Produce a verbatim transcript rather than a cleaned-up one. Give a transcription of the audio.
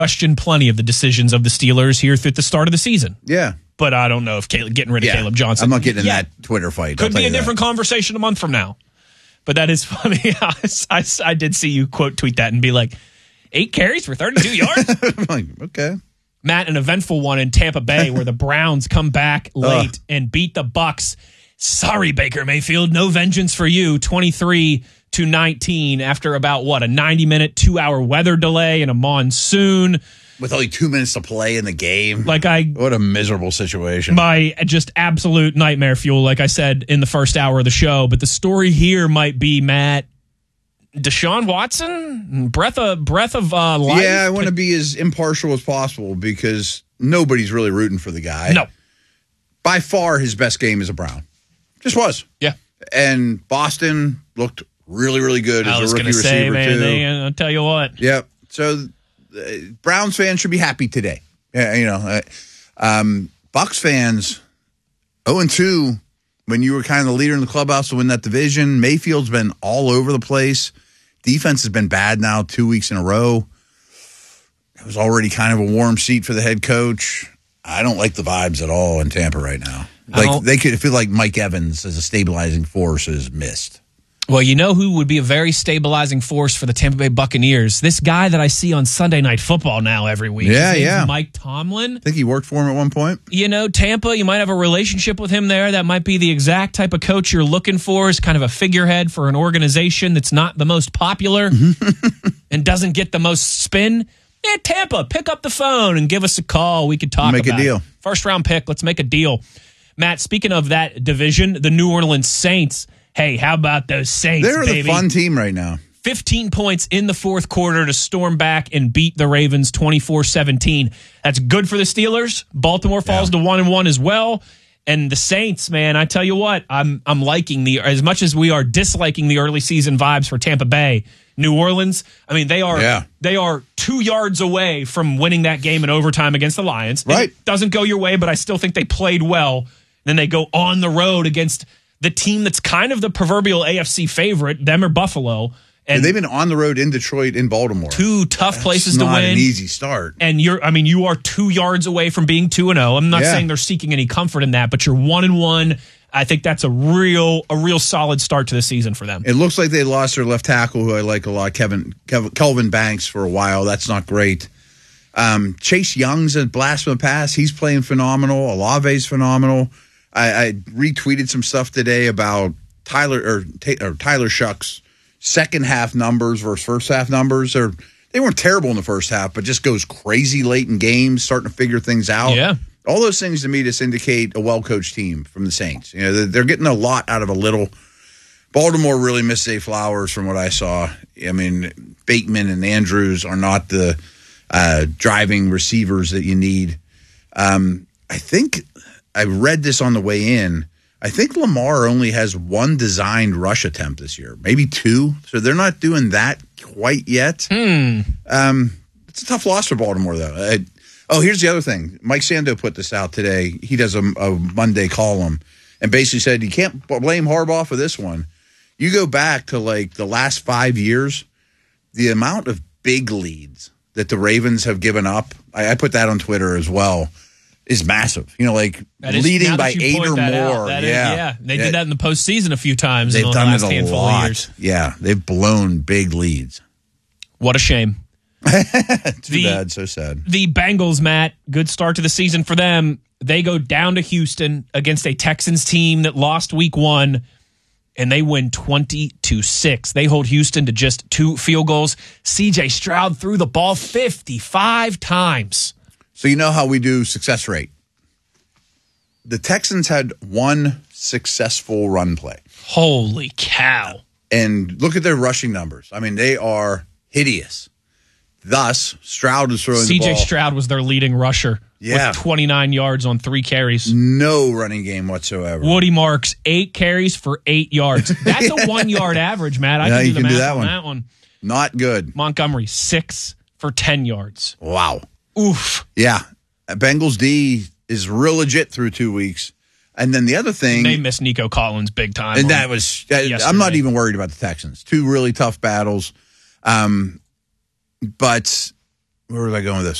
questioned plenty of the decisions of the Steelers here through the start of the season. Yeah. But I don't know if Caleb, getting rid of yeah. Caleb Johnson. I'm not getting in yeah. that Twitter fight. Could be a different that. conversation a month from now. But that is funny. I, I, I did see you quote tweet that and be like, eight carries for thirty-two yards? I'm like, okay. Matt, an eventful one in Tampa Bay where the Browns come back late uh. and beat the Bucs. Sorry, Baker Mayfield, no vengeance for you. twenty-three to nineteen after about, what, a ninety-minute, two-hour weather delay and a monsoon. With only two minutes to play in the game. Like I, What a miserable situation. My just absolute nightmare fuel, like I said in the first hour of the show. But the story here might be, Matt, Deshaun Watson, breath of breath of uh, life. Yeah, I want to be as impartial as possible because nobody's really rooting for the guy. No. By far, his best game as a Brown. Just was. Yeah. And Boston looked really, really good I as was a rookie gonna say, receiver, man, too. They, I'll tell you what. Yep. So, uh, Browns fans should be happy today. Yeah, you know, uh, um, Bucs fans, oh and two, when you were kind of the leader in the clubhouse to win that division. Mayfield's been all over the place. Defense has been bad now two weeks in a row. It was already kind of a warm seat for the head coach. I don't like the vibes at all in Tampa right now. Like they could feel like Mike Evans as a stabilizing force is missed. Well, you know who would be a very stabilizing force for the Tampa Bay Buccaneers? This guy that I see on Sunday Night Football now every week. Yeah, His name's yeah. Mike Tomlin. I think he worked for him at one point. You know, Tampa, you might have a relationship with him there. That might be the exact type of coach you're looking for, is kind of a figurehead for an organization that's not the most popular and doesn't get the most spin. Yeah, Tampa, pick up the phone and give us a call. We could talk Make about a deal. it. First round pick. Let's make a deal. Matt, speaking of that division, the New Orleans Saints. Hey, how about those Saints, They're baby? the fun team right now. fifteen points in the fourth quarter to storm back and beat the Ravens twenty-four seventeen. That's good for the Steelers. Baltimore falls Yeah. to one and one as well. And the Saints, man, I tell you what, I'm I'm liking the as much as we are disliking the early season vibes for Tampa Bay. New Orleans, I mean, they are Yeah. they are two yards away from winning that game in overtime against the Lions. Right. It doesn't go your way, but I still think they played well. Then they go on the road against the team that's kind of the proverbial A F C favorite, them or Buffalo. And they've been on the road in Detroit, in Baltimore. Two tough That's places to not win. An easy start. And you're, I mean, you are two yards away from being two and zero. I'm not Yeah. saying they're seeking any comfort in that, but you're one and one. I think that's a real, a real solid start to the season for them. It looks like they lost their left tackle, who I like a lot, Kevin, Kevin Kelvin Banks, for a while. That's not great. Um, Chase Young's a blast from the past. He's playing phenomenal. Olave's phenomenal. I, I retweeted some stuff today about Tyler or, or Tyler Shuck's second half numbers versus first half numbers. They're, they weren't terrible in the first half, but just goes crazy late in games, starting to figure things out. Yeah. All those things to me just indicate a well-coached team from the Saints. You know, they're, they're getting a lot out of a little. Baltimore really missed Zay Flowers from what I saw. I mean, Bateman and Andrews are not the uh, driving receivers that you need. Um, I think I read this on the way in. I think Lamar only has one designed rush attempt this year, maybe two. So they're not doing that quite yet. Hmm. Um, it's a tough loss for Baltimore, though. I, oh, here's the other thing. Mike Sando put this out today. He does a, a Monday column and basically said you can't blame Harbaugh for this one. You go back to like the last five years, the amount of big leads that the Ravens have given up, I, I put that on Twitter as well, is massive. You know, like Is, leading by eight or more. Out, yeah. is, yeah. They yeah. did that in the postseason a few times They've in the done last it a handful lot. of years. Yeah, they've blown big leads. What a shame. Too the, bad, so sad. The Bengals, Matt, good start to the season for them. They go down to Houston against a Texans team that lost week one, and they win twenty to six. They hold Houston to just two field goals. C J Stroud threw the ball fifty-five times. So you know how we do success rate. The Texans had one successful run play. Holy cow. And look at their rushing numbers. I mean, they are hideous. Thus, Stroud is throwing C J the ball. Stroud was their leading rusher Yeah. with twenty-nine yards on three carries. No running game whatsoever. Woody Marks, eight carries for eight yards. That's a one-yard average, Matt. I Yeah, can do you the can do math that on one. that one. Not good. Montgomery, six for ten yards. Wow. Oof. Yeah. Bengals D is real legit through two weeks. And then the other thing. They missed Nico Collins big time. And that was, that, I'm not even worried about the Texans. Two really tough battles. Um, but where was I going with this?